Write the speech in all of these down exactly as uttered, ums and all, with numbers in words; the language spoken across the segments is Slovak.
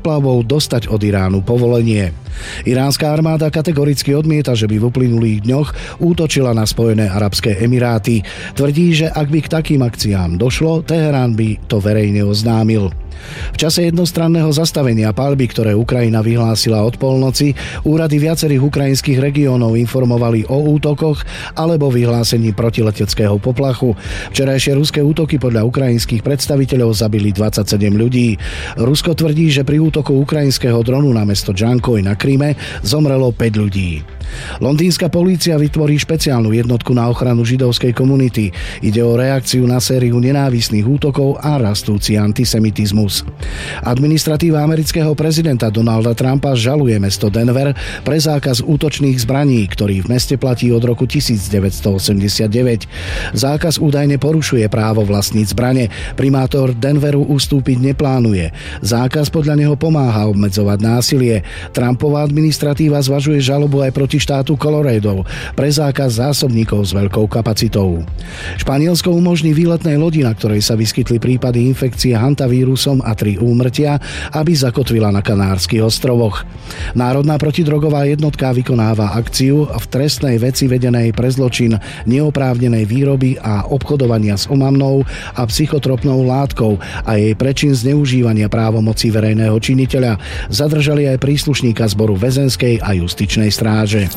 záplavou dostať od Iránu povolenie. Iránska armáda kategoricky odmieta, že by v uplynulých dňoch útočila na Spojené arabské emiráty. Tvrdí, že ak by k takým akciám došlo, Teherán by to verejne oznámil. V čase jednostranného zastavenia paľby, ktoré Ukrajina vyhlásila od polnoci, úrady viacerých ukrajinských regiónov informovali o útokoch alebo vyhlásení protileteckého poplachu. Včerajšie ruské útoky podľa ukrajinských predstaviteľov zabili dvadsaťsedem ľudí. Rusko tvrdí, že pri útoku ukrajinského dronu na mesto Džankoj na Kryme zomrelo päť ľudí. Londýnska polícia vytvorí špeciálnu jednotku na ochranu židovskej komunity. Ide o reakciu na sériu nenávistných útokov a rastúci antisemitizmus. Administratíva amerického prezidenta Donalda Trumpa žaluje mesto Denver pre zákaz útočných zbraní, ktorý v meste platí od roku devätnásťstoosemdesiatdeväť. Zákaz údajne porušuje právo vlastniť zbrane. Primátor Denveru ustúpiť neplánuje. Zákaz podľa neho pomáha obmedzovať násilie. Trumpová administratíva zvažuje žalobu aj proti štátu Colorado pre zákaz zásobníkov s veľkou kapacitou. Španielsko umožní výletnej lodi, na ktorej sa vyskytli prípady infekcie hantavírusom a tri úmrtia, aby zakotvila na Kanárskych ostrovoch. Národná protidrogová jednotka vykonáva akciu v trestnej veci vedenej pre zločin neoprávnenej výroby a obchodovania s omamnou a psychotropnou látkou a jej prečin zneužívania právomoci verejného činiteľa. Zadržali aj príslušníka zboru väzenskej a justičnej stráže.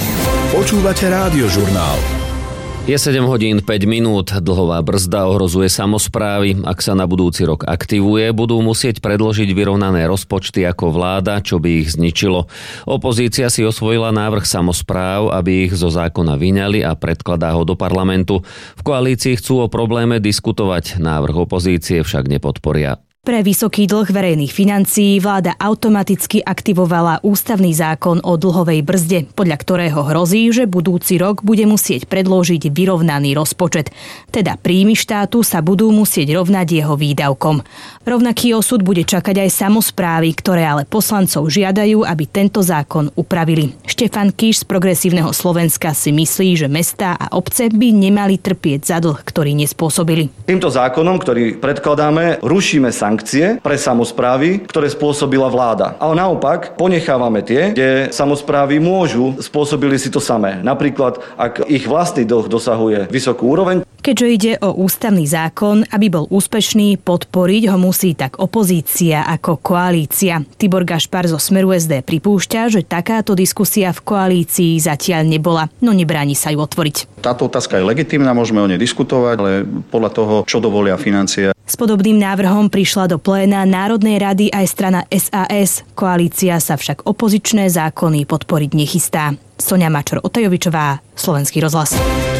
Počúvate Rádiožurnál. Je sedem hodín päť minút, dlhová brzda ohrozuje samosprávy. Ak sa na budúci rok aktivuje, budú musieť predložiť vyrovnané rozpočty ako vláda, čo by ich zničilo. Opozícia si osvojila návrh samospráv, aby ich zo zákona vyňali a predkladá ho do parlamentu. V koalícii chcú o probléme diskutovať, návrh opozície však nepodporia. Pre vysoký dlh verejných financií vláda automaticky aktivovala ústavný zákon o dlhovej brzde, podľa ktorého hrozí, že budúci rok bude musieť predložiť vyrovnaný rozpočet. Teda príjmy štátu sa budú musieť rovnať jeho výdavkom. Rovnaký osud bude čakať aj samosprávy, ktoré ale poslancov žiadajú, aby tento zákon upravili. Štefan Kiš z Progresívneho Slovenska si myslí, že mestá a obce by nemali trpieť za dlh, ktorý nespôsobili. Týmto zákonom, ktorý predkladáme, rušíme sankcie pre samosprávy, ktoré spôsobila vláda. Ale naopak ponechávame tie, kde samosprávy môžu, spôsobili si to samé. Napríklad, ak ich vlastný dlh dosahuje vysokú úroveň. Keďže ide o ústavný zákon, aby bol úspešný, podporiť ho musí tak opozícia ako koalícia. Tibor Gašpar zo Smeru es dé pripúšťa, že takáto diskusia v koalícii zatiaľ nebola, no nebráni sa ju otvoriť. Táto otázka je legitímna, môžeme o nej diskutovať, ale podľa toho, čo dovolia financie. S podobným návrhom prišla do pléna Národnej rady aj strana es a es. Koalícia sa však opozičné zákony podporiť nechystá. Soňa Mačor-Otajovičová, Slovenský rozhlas.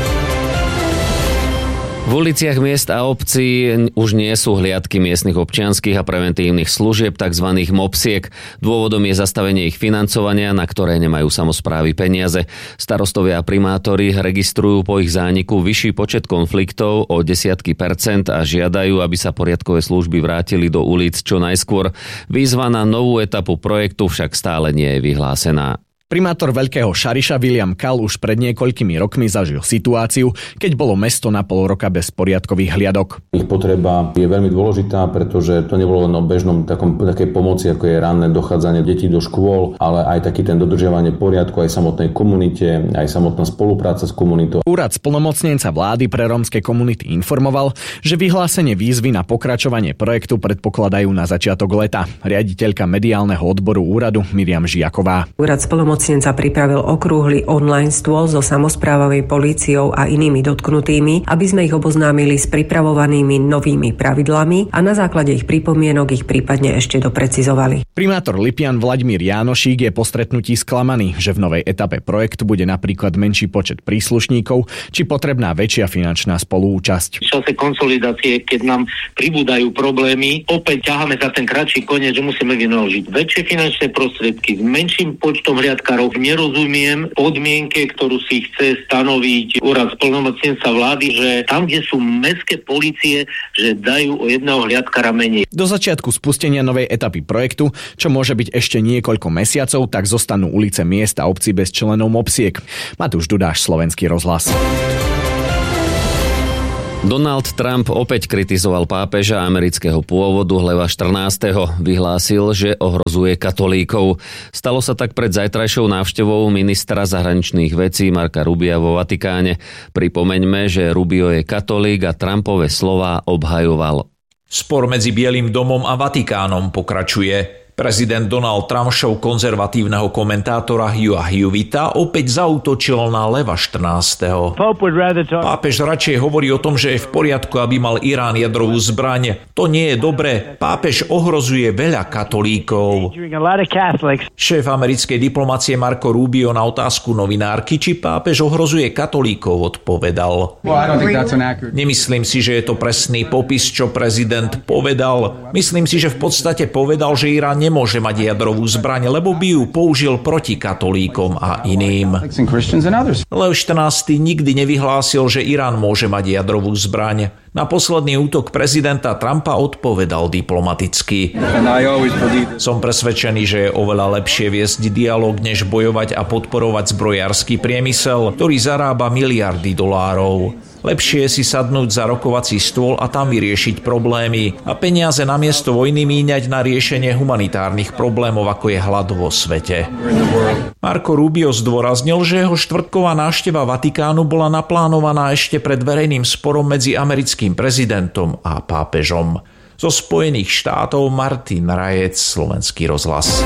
V uliciach miest a obcí už nie sú hliadky miestnych občianskych a preventívnych služieb, tzv. mopsiek. Dôvodom je zastavenie ich financovania, na ktoré nemajú samosprávy peniaze. Starostovia a primátori registrujú po ich zániku vyšší počet konfliktov o desiatky percent a žiadajú, aby sa poriadkové služby vrátili do ulic čo najskôr. Výzva na novú etapu projektu však stále nie je vyhlásená. Primátor Veľkého Šariša William Kal už pred niekoľkými rokmi zažil situáciu, keď bolo mesto na pol roka bez poriadkových hliadok. Ich potreba je veľmi dôležitá, pretože to nebolo len o bežnom takom, takej pomoci, ako je ranné dochádzanie detí do škôl, ale aj taký ten dodržiavanie poriadku aj samotnej komunite, aj samotná spolupráca s komunitou. Úrad splnomocnenca vlády pre rómske komunity informoval, že vyhlásenie výzvy na pokračovanie projektu predpokladajú na začiatok leta. Riaditeľka mediálneho odboru úradu Miriam Žiaková. Úrad Mocnenca pripravil okrúhly online stôl so samosprávovej políciou a inými dotknutými, aby sme ich oboznámili s pripravovanými novými pravidlami a na základe ich pripomienok ich prípadne ešte doprecizovali. Primátor Lipian Vladimír Jánošík je po stretnutí sklamaný, že v novej etape projektu bude napríklad menší počet príslušníkov či potrebná väčšia finančná spoluúčasť. V čase konsolidácie, keď nám pribúdajú problémy, opäť ťaháme za ten kratší koniec, že musíme vynaložiť väčšie finančné prostriedky s menším počtom hliadkárov. Nerozumiem podmienke, ktorú si chce stanoviť úrad splnomocnenca vlády, že tam, kde sú mestské polície, že dajú o jedného hliadkára menej. Do začiatku spustenia novej etapy projektu, čo môže byť ešte niekoľko mesiacov, tak zostanú ulice miest a obcí bez členov mopsiek. Matúš Dudáš, Slovenský rozhlas. Donald Trump opäť kritizoval pápeža amerického pôvodu Leva štrnásteho. Vyhlásil, že ohrozuje katolíkov. Stalo sa tak pred zajtrajšou návštevou ministra zahraničných vecí Marca Rubia vo Vatikáne. Pripomeňme, že Rubio je katolík a Trumpove slová obhajoval. Spor medzi Bielým domom a Vatikánom pokračuje. Prezident Donald Trump show konzervatívneho komentátora Hugha Hewita opäť zaútočil na Leva štrnásteho. Pápež radšej hovorí o tom, že je v poriadku, aby mal Irán jadrovú zbraň. To nie je dobré. Pápež ohrozuje veľa katolíkov. Šéf americkej diplomacie Marco Rubio na otázku novinárky, či pápež ohrozuje katolíkov, odpovedal. Nemyslím si, že je to presný popis, čo prezident povedal. Myslím si, že v podstate povedal, že Irán nemôže mať jadrovú zbraň, lebo by ju použil proti katolíkom a iným. Lev štrnásty nikdy nevyhlásil, že Irán môže mať jadrovú zbraň. Na posledný útok prezidenta Trumpa odpovedal diplomaticky. Som presvedčený, že je oveľa lepšie viesť dialog, než bojovať a podporovať zbrojársky priemysel, ktorý zarába miliardy dolárov. Lepšie je si sadnúť za rokovací stôl a tam vyriešiť problémy a peniaze namiesto vojny míňať na riešenie humanitárnych problémov, ako je hlad vo svete. Marco Rubio zdôraznil, že jeho štvrtková návšteva Vatikánu bola naplánovaná ešte pred verejným sporom medzi americkým prezidentom a pápežom. Zo Spojených štátov Martin Rajec, Slovenský rozhlas.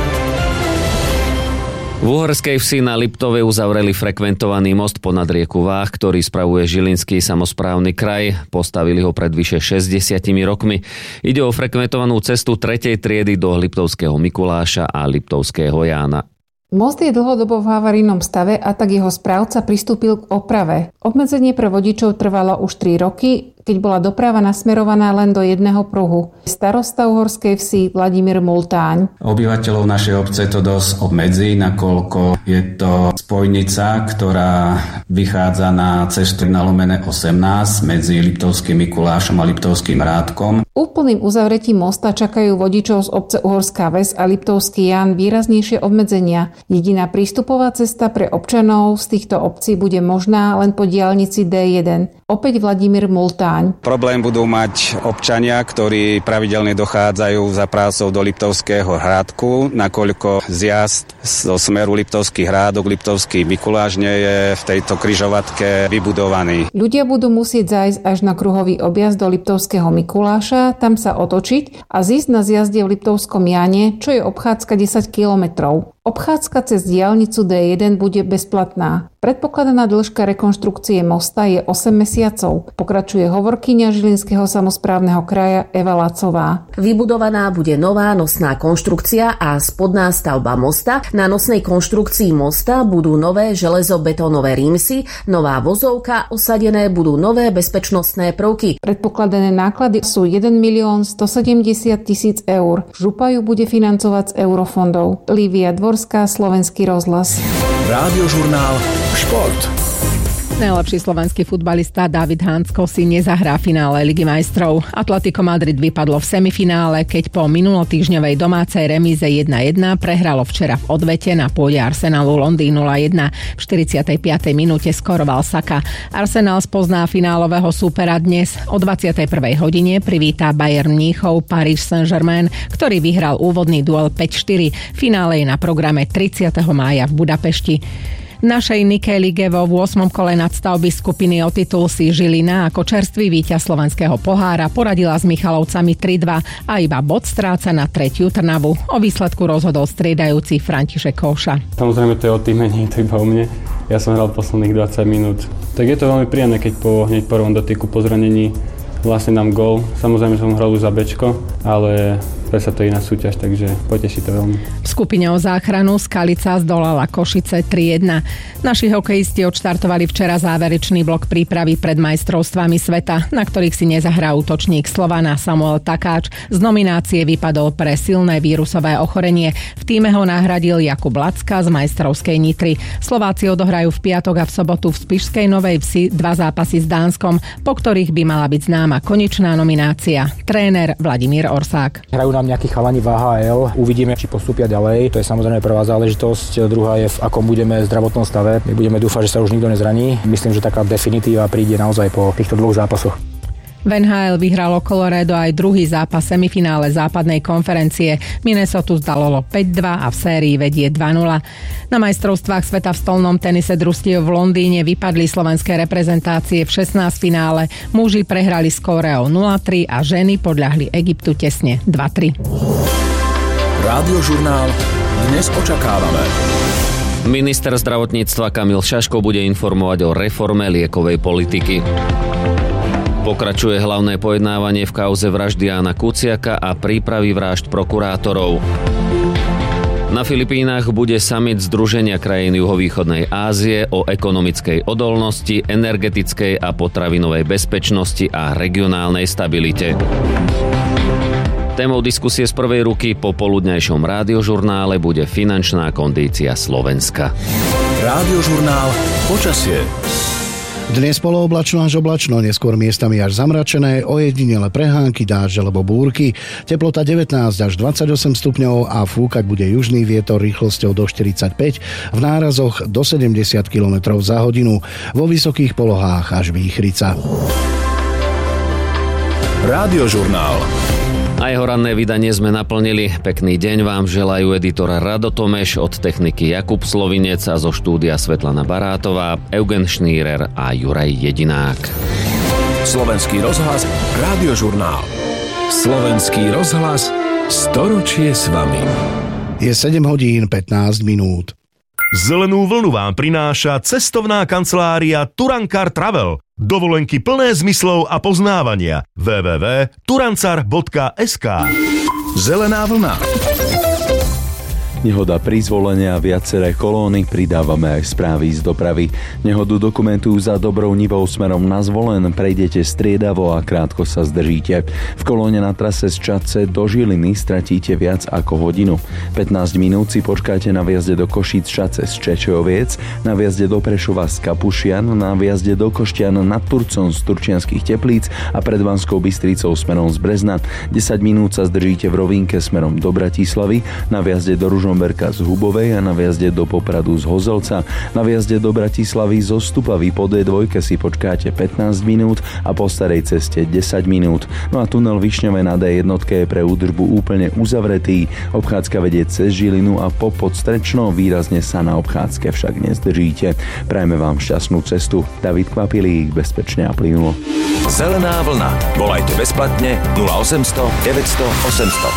V Uhorskej vsi na Liptove uzavreli frekventovaný most ponad rieku Váh, ktorý spravuje Žilinský samosprávny kraj. Postavili ho pred vyše šesťdesiatimi rokmi. Ide o frekventovanú cestu tretej triedy do Liptovského Mikuláša a Liptovského Jána. Most je dlhodobo v havarijnom stave a tak jeho správca pristúpil k oprave. Obmedzenie pre vodičov trvalo už tri roky, keď bola doprava nasmerovaná len do jedného pruhu. Starosta Uhorskej vsi Vladimír Multáň. Obyvateľov našej obce to dosť obmedzí, nakoľko je to spojnica, ktorá vychádza na cestu na Lomené osemnásť medzi Liptovským Mikulášom a Liptovským Rádkom. Úplným uzavretím mosta čakajú vodičov z obce Uhorská Ves a Liptovský Ján výraznejšie obmedzenia. Jediná prístupová cesta pre občanov z týchto obcí bude možná len po diaľnici dé jeden. Opäť Vladimír Multáň. Problém budú mať občania, ktorí pravidelne dochádzajú za prácou do Liptovského Hrádku, nakoľko zjazd zo smeru Liptovský Hrádok, Liptovský Mikuláš nie je v tejto križovatke vybudovaný. Ľudia budú musieť zájsť až na kruhový objazd do Liptovského Mikuláša, tam sa otočiť a zísť na zjazde v Liptovskom Jáne, čo je obchádzka desať kilometrov. Obchádzka cez diaľnicu dé jeden bude bezplatná. Predpokladaná dĺžka rekonštrukcie mosta je osem mesiacov. Pokračuje hovorkyňa Žilinského samosprávneho kraja Eva Lacová. Vybudovaná bude nová nosná konštrukcia a spodná stavba mosta. Na nosnej konštrukcii mosta budú nové železobetónové rímsy, nová vozovka, osadené budú nové bezpečnostné prvky. Predpokladané náklady sú jeden milión stosedemdesiat tisíc eur. Župa ju bude financovať z eurofondov. Lívia Dvorská, Slovenský rozhlas. Rádiožurnál Šport. Najlepší slovenský futbalista David Hansko si nezahrá finále Ligy majstrov. Atletico Madrid vypadlo v semifinále, keď po minulotýždňovej domácej remíze jedna jedna prehralo včera v odvete na pôde Arsenalu Londýn nula jedna. V štyridsiatej piatej minúte skoroval Saka. Arsenal spozná finálového súpera dnes. O dvadsiatej prvej hodine privítá Bayern Mníchov Paris Saint-Germain, ktorý vyhral úvodný duel päť štyri. Finále je na programe tridsiateho mája v Budapešti. Našej Nike lige vo ôsmom kole nadstavby skupiny o titul si Žilina ako čerstvý víťaz slovenského pohára poradila s Michalovcami tri dva a iba bod stráca na tretiu Trnavu. O výsledku rozhodol striedajúci František Koša. Samozrejme to je o tým menej, to iba o mne. Ja som hral posledných dvadsať minút. Tak je to veľmi príjemné, keď po hneď prvom dotyku po zranení vlastne dám gól. Samozrejme som hral už za bečko, ale predsa to je iná súťaž, takže poteší to veľmi. V skupine o záchranu Skalica zdolala Košice tri jedna. Naši hokejisti odštartovali včera záverečný blok prípravy pred majstrovstvami sveta, na ktorých si nezahrá útočník Slovana Samuel Takáč. Z nominácie vypadol pre silné vírusové ochorenie. V tíme ho nahradil Jakub Lacka z majstrovskej Nitry. Slováci odohrajú v piatok a v sobotu v Spišskej Novej Vsi dva zápasy s Dánskom, po ktorých by mala byť známa konečná nominácia. Tréner Vladimír Orsák. Hrajú nám nejakí chalani v á há el. Uvidíme, či postúpia ďalej. To je samozrejme prvá záležitosť. Druhá je, v akom budeme v zdravotnom stave. My budeme dúfať, že sa už nikto nezraní. Myslím, že taká definitíva príde naozaj po týchto dvoch zápasoch. V en há el vyhralo Colorado aj druhý zápas semifinále západnej konferencie. Minnesota zdolalo päť dva a v sérii vedie dva nula. Na majstrovstvách sveta v stolnom tenise družstiev v Londýne vypadli slovenské reprezentácie v šestnásťfinále. Muži prehrali s Kóreou nula tri a ženy podľahli Egyptu tesne dva tri. Rádiožurnál dnes očakávame. Minister zdravotníctva Kamil Šaško bude informovať o reforme liekovej politiky. Pokračuje hlavné pojednávanie v kauze vraždy Jána Kuciaka a prípravy vražd prokurátorov. Na Filipínach bude summit Združenia krajín juhovýchodnej Ázie o ekonomickej odolnosti, energetickej a potravinovej bezpečnosti a regionálnej stabilite. Témou diskusie z prvej ruky po poludňajšom rádiožurnále bude finančná kondícia Slovenska. Rádiožurnál počasie. Dnes polooblačno až oblačno, neskôr miestami až zamračené, ojedinele prehánky, dážď alebo búrky. Teplota devätnásť až dvadsaťosem stupňov a fúkať bude južný vietor rýchlosťou do štyridsaťpäť, v nárazoch do sedemdesiat kilometrov za hodinu, vo vysokých polohách až výchrica. Rádiožurnál. A jeho ranné vydanie sme naplnili. Pekný deň vám želajú editor Rado Tomeš, od techniky Jakub Slovinec a zo štúdia Svetlana Barátová, Eugen Šnírer a Juraj Jedinák. Slovenský rozhlas, Rádiožurnál. Slovenský rozhlas, storočie s vami. Je sedem hodín pätnásť minút. Zelenú vlnu vám prináša cestovná kancelária Turankar Travel. Dovolenky plné zmyslov a poznávania. w w w bodka turancar bodka es ká. Zelená vlna. Nehoda pri zvolení a viaceré kolóny, pridávame aj správy z dopravy. Nehodu dokumentujú za Dobrou Nivou smerom na Zvolen, prejdete striedavo a krátko sa zdržíte. V kolóne na trase z Čadce do Žiliny stratíte viac ako hodinu. pätnásť minút si počkáte na vjazde do Košíc Čadce z Čečoviec, na vjazde do Prešova z Kapušian, na vjazde do Koštian nad Turcom z Turčianskych Teplíc a pred Banskou Bystricou smerom z Brezna. desať minút sa zdržíte v Rovinke smerom do Bratislavy, na vjazde do Ružomberka z Hubovej a na vjazde do Popradu z Hozelca. Na vjazde do Bratislavy zo Stupavy po dé dva si počkáte pätnásť minút a po starej ceste desať minút. No a tunel Višňové na dé jedna je pre údržbu úplne uzavretý. Obchádzka vedie cez Žilinu a po Podstrečno, výrazne sa na obchádzke však nezdržíte. Prajme vám šťastnú cestu. David Kvapilík, bezpečne a plynulo. Zelená vlna. Volajte bezplatne nula osemsto deväťsto osemsto.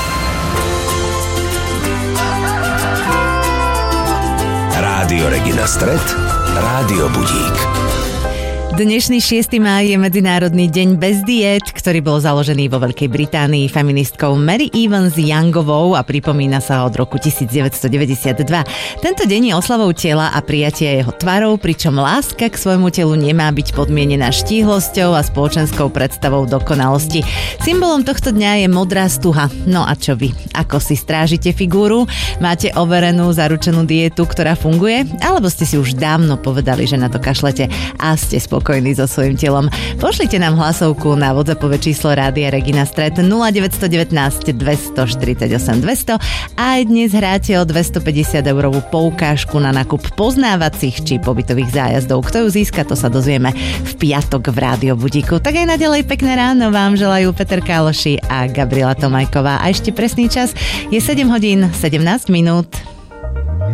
Rádio Regina Stret, Rádio Budík. Dnešný šiesteho mája je Medzinárodný deň bez diét, ktorý bol založený vo Veľkej Británii feministkou Mary Evans Youngovou a pripomína sa od roku devätnásťstodeväťdesiatdva. Tento deň je oslavou tela a prijatia jeho tvarov, pričom láska k svojmu telu nemá byť podmienená štíhlosťou a spoločenskou predstavou dokonalosti. Symbolom tohto dňa je modrá stuha. No a čo vy? Ako si strážite figúru? Máte overenú, zaručenú dietu, ktorá funguje? Alebo ste si už dávno povedali, že na to kašlete a ste spokojní so svojím telom? Pošlite nám hlasovku na WhatsAppové číslo Rádia Regina Stret nula deväť jedna deväť dvestoštyridsaťosem dvesto a aj dnes hráte o dvestopäťdesiat eurovú poukážku na nákup poznávacích či pobytových zájazdov. Kto ju získa, to sa dozvieme v piatok v Rádio Budíku. Tak aj naďalej pekné ráno vám želajú Peter Káloši a Gabriela Tomajková. A ešte presný čas je sedem hodín sedemnásť minút.